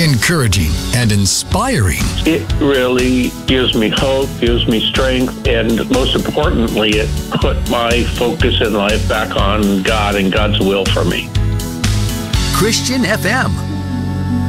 encouraging, and inspiring. It really gives me hope, gives me strength, and most importantly, it put my focus in life back on God and God's will for me. Christian FM.